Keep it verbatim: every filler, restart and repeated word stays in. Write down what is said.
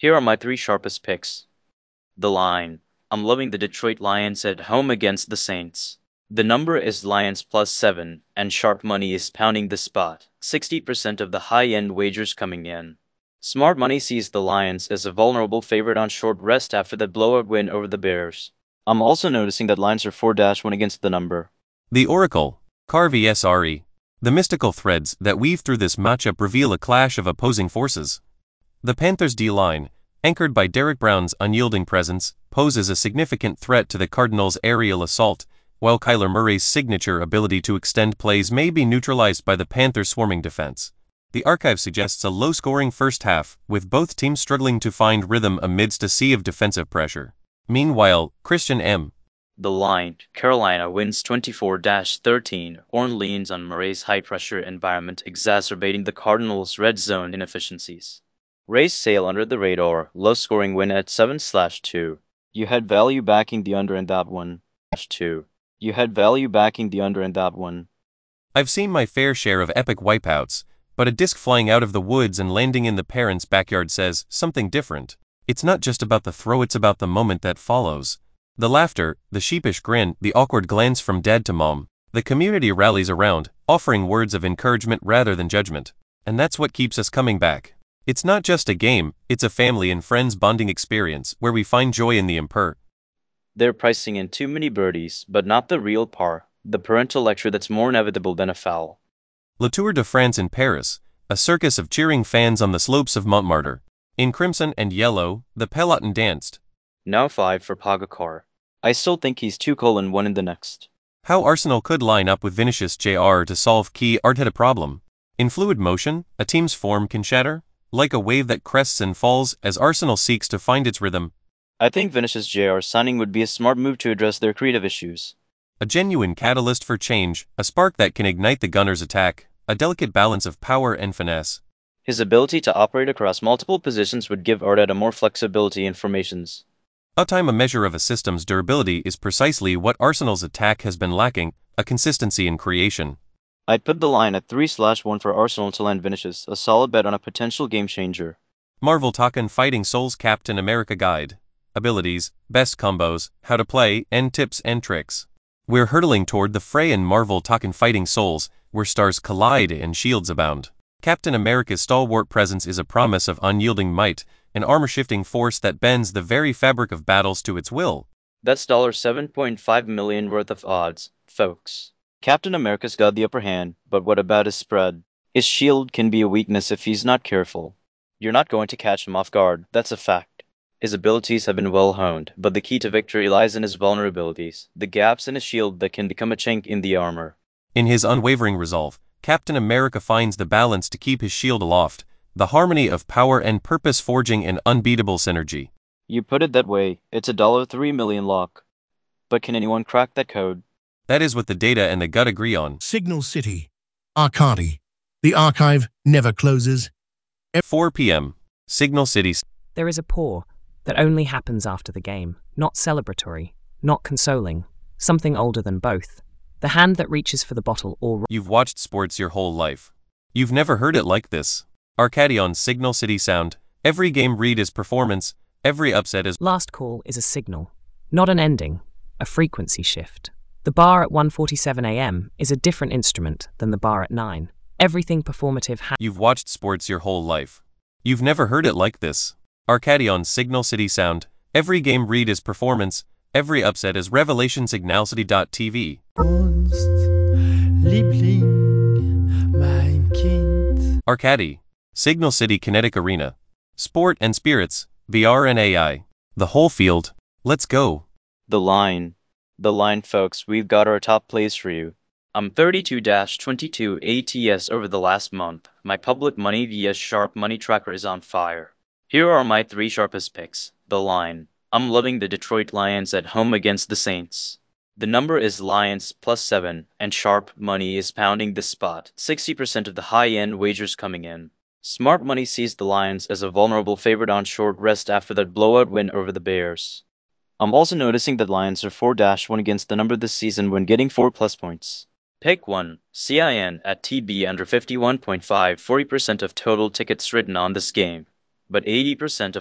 Here are my three sharpest picks. The line. I'm loving the Detroit Lions at home against the Saints. The number is Lions plus seven, and sharp money is pounding the spot, sixty percent of the high-end wagers coming in. Smart money sees the Lions as a vulnerable favorite on short rest after that blowout win over the Bears. I'm also noticing that Lions are four to one against the number. The Oracle, Car vs R E. The mystical threads that weave through this matchup reveal a clash of opposing forces. The Panthers' D-line, anchored by Derrick Brown's unyielding presence, poses a significant threat to the Cardinals' aerial assault, while Kyler Murray's signature ability to extend plays may be neutralized by the Panthers' swarming defense. The archive suggests a low-scoring first half, with both teams struggling to find rhythm amidst a sea of defensive pressure. Meanwhile, Christian M. The line. Carolina wins twenty-four to thirteen. Horn leans on Murray's high-pressure environment, exacerbating the Cardinals' red zone inefficiencies. Rays sail under the radar, low-scoring win at seven to two. You had value backing the under in that one. two. You had value backing the under in that one. I've seen my fair share of epic wipeouts, but a disc flying out of the woods and landing in the parents' backyard says something different. It's not just about the throw, it's about the moment that follows. The laughter, the sheepish grin, the awkward glance from dad to mom. The community rallies around, offering words of encouragement rather than judgment. And that's what keeps us coming back. It's not just a game, it's a family and friends bonding experience where we find joy in the imper. They're pricing in too many birdies, but not the real par, the parental lecture that's more inevitable than a foul. Le Tour de France in Paris, a circus of cheering fans on the slopes of Montmartre. In crimson and yellow, the peloton danced. Now five for Pogacar. I still think he's two colon one in the next. How Arsenal could line up with Vinicius Junior to solve key Arteta problem. In fluid motion, a team's form can shatter, like a wave that crests and falls as Arsenal seeks to find its rhythm. I think Vinicius Junior signing would be a smart move to address their creative issues. A genuine catalyst for change, a spark that can ignite the Gunners' attack, a delicate balance of power and finesse. His ability to operate across multiple positions would give Arteta more flexibility in formations. Uptime, a measure of a system's durability, is precisely what Arsenal's attack has been lacking, a consistency in creation. I'd put the line at three to one for Arsenal to land Vinicius, a solid bet on a potential game-changer. Marvel Talkin' Fighting Souls Captain America Guide. Abilities, best combos, how to play, and tips and tricks. We're hurtling toward the fray in Marvel Talkin' Fighting Souls, where stars collide and shields abound. Captain America's stalwart presence is a promise of unyielding might, an armor-shifting force that bends the very fabric of battles to its will. That's seven point five million dollars worth of odds, folks. Captain America's got the upper hand, but what about his spread? His shield can be a weakness if he's not careful. You're not going to catch him off guard, that's a fact. His abilities have been well honed, but the key to victory lies in his vulnerabilities, the gaps in his shield that can become a chink in the armor. In his unwavering resolve, Captain America finds the balance to keep his shield aloft, the harmony of power and purpose forging an unbeatable synergy. You put it that way, it's a three million dollars lock. But can anyone crack that code? That is what the data and the gut agree on. Signal City. Arcadi. The archive never closes. four p m Signal City. There is a pour that only happens after the game, not celebratory, not consoling, something older than both. The hand that reaches for the bottle or... You've watched sports your whole life. You've never heard it like this. Arcadi on Signal City Sound. Every game read is performance, every upset is... Last call is a signal, not an ending, a frequency shift. The bar at one forty-seven a m is a different instrument than the bar at nine. Everything performative ha- You've watched sports your whole life. You've never heard it like this. Arcadi on Signal City Sound. Every game read is performance, every upset is revelation. Signal City dot t v. Arcadi. Signal City Kinetic Arena. Sport and spirits, V R and A I. The whole field. Let's go. The line. The line, folks, we've got our top plays for you. I'm thirty-two to twenty-two A T S over the last month. My public money via Sharp Money Tracker is on fire. Here are my three sharpest picks. The line. I'm loving the Detroit Lions at home against the Saints. The number is Lions plus seven, and sharp money is pounding the spot, sixty percent of the high-end wagers coming in. Smart money sees the Lions as a vulnerable favorite on short rest after that blowout win over the Bears. I'm also noticing that Lions are four to one against the number this season when getting four plus points. Pick one, C I N at T B under fifty-one point five, forty percent of total tickets written on this game, but eighty percent of